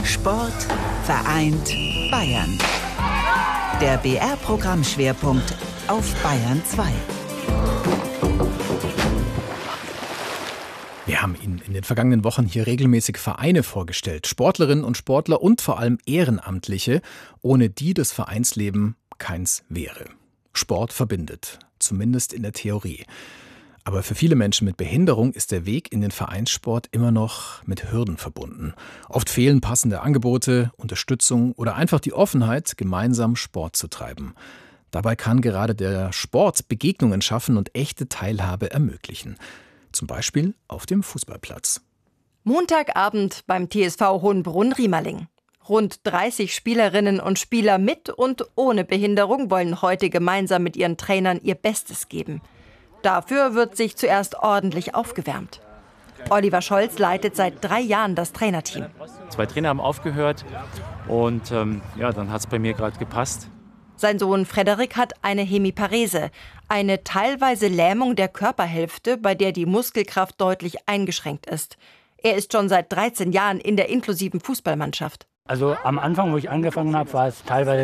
Sport vereint Bayern. Der BR-Programmschwerpunkt auf Bayern 2. Wir haben Ihnen in den vergangenen Wochen hier regelmäßig Vereine vorgestellt. Sportlerinnen und Sportler und vor allem Ehrenamtliche, ohne die das Vereinsleben keins wäre. Sport verbindet, zumindest in der Theorie. Aber für viele Menschen mit Behinderung ist der Weg in den Vereinssport immer noch mit Hürden verbunden. Oft fehlen passende Angebote, Unterstützung oder einfach die Offenheit, gemeinsam Sport zu treiben. Dabei kann gerade der Sport Begegnungen schaffen und echte Teilhabe ermöglichen. Zum Beispiel auf dem Fußballplatz. Montagabend beim TSV Hohenbrunn-Riemerling. Rund 30 Spielerinnen und Spieler mit und ohne Behinderung wollen heute gemeinsam mit ihren Trainern ihr Bestes geben. Dafür wird sich zuerst ordentlich aufgewärmt. Oliver Scholz leitet seit 3 Jahren das Trainerteam. 2 Trainer haben aufgehört und dann hat es bei mir gerade gepasst. Sein Sohn Frederik hat eine Hemiparese, eine teilweise Lähmung der Körperhälfte, bei der die Muskelkraft deutlich eingeschränkt ist. Er ist schon seit 13 Jahren in der inklusiven Fußballmannschaft. Also am Anfang, wo ich angefangen habe, waren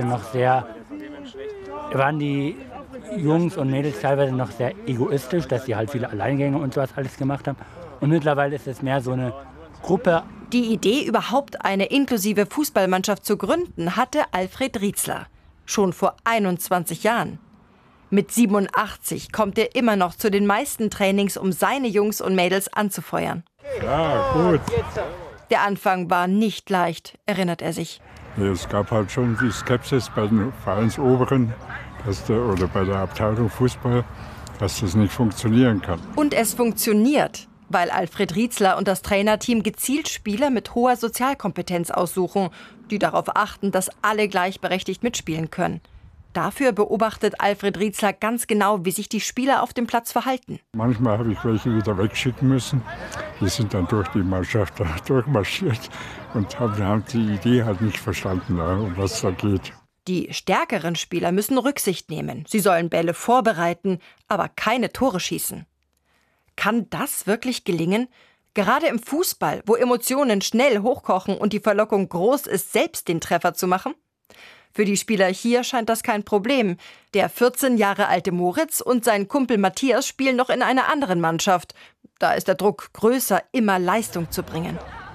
die Jungs und Mädels teilweise noch sehr egoistisch, dass sie halt viele Alleingänge und sowas alles gemacht haben. Und mittlerweile ist es mehr so eine Gruppe. Die Idee, überhaupt eine inklusive Fußballmannschaft zu gründen, hatte Alfred Rietzler. Schon vor 21 Jahren. Mit 87 kommt er immer noch zu den meisten Trainings, um seine Jungs und Mädels anzufeuern. Ja, gut. Der Anfang war nicht leicht, erinnert er sich. Es gab halt schon die Skepsis bei den Vereinsoberen oder bei der Abteilung Fußball, dass das nicht funktionieren kann. Und es funktioniert, weil Alfred Rietzler und das Trainerteam gezielt Spieler mit hoher Sozialkompetenz aussuchen, die darauf achten, dass alle gleichberechtigt mitspielen können. Dafür beobachtet Alfred Rietzler ganz genau, wie sich die Spieler auf dem Platz verhalten. Manchmal habe ich welche wieder wegschicken müssen. Die sind dann durch die Mannschaft da durchmarschiert und haben die Idee halt nicht verstanden, um was es da geht. Die stärkeren Spieler müssen Rücksicht nehmen. Sie sollen Bälle vorbereiten, aber keine Tore schießen. Kann das wirklich gelingen? Gerade im Fußball, wo Emotionen schnell hochkochen und die Verlockung groß ist, selbst den Treffer zu machen? Für die Spieler hier scheint das kein Problem. Der 14 Jahre alte Moritz und sein Kumpel Matthias spielen noch in einer anderen Mannschaft. Da ist der Druck größer, immer Leistung zu bringen.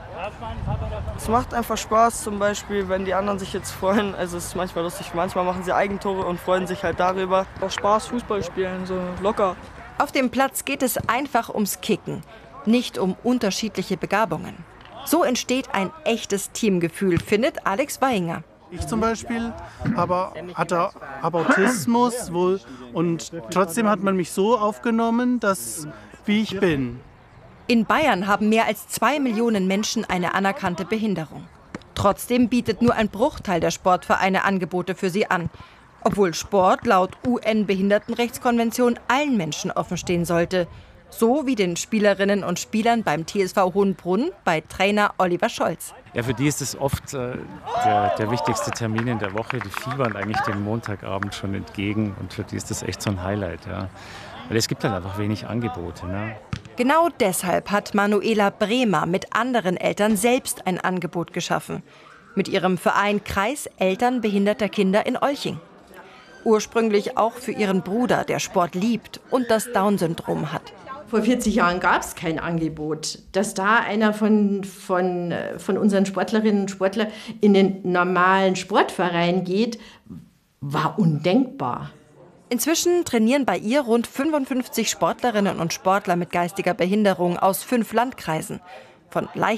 Es macht einfach Spaß, zum Beispiel, wenn die anderen sich jetzt freuen. Also es ist manchmal lustig, manchmal machen sie Eigentore und freuen sich halt darüber. Auch Spaß, Fußball spielen, so locker. Auf dem Platz geht es einfach ums Kicken, nicht um unterschiedliche Begabungen. So entsteht ein echtes Teamgefühl, findet Alex Weihinger. Ich zum Beispiel hatte Autismus und trotzdem hat man mich so aufgenommen, wie ich bin. In Bayern haben mehr als 2 Millionen Menschen eine anerkannte Behinderung. Trotzdem bietet nur ein Bruchteil der Sportvereine Angebote für sie an. Obwohl Sport laut UN-Behindertenrechtskonvention allen Menschen offenstehen sollte. So wie den Spielerinnen und Spielern beim TSV Hohenbrunn bei Trainer Oliver Scholz. Ja, für die ist es oft der wichtigste Termin in der Woche. Die fiebern eigentlich dem Montagabend schon entgegen und für die ist das echt so ein Highlight. Ja. Weil es gibt dann einfach wenig Angebote. Ne? Genau deshalb hat Manuela Bremer mit anderen Eltern selbst ein Angebot geschaffen. Mit ihrem Verein Kreis Eltern behinderter Kinder in Olching. Ursprünglich auch für ihren Bruder, der Sport liebt und das Down-Syndrom hat. Vor 40 Jahren gab es kein Angebot. Dass da einer von unseren Sportlerinnen und Sportlern in den normalen Sportverein geht, war undenkbar. Inzwischen trainieren bei ihr rund 55 Sportlerinnen und Sportler mit geistiger Behinderung aus 5 Landkreisen. Von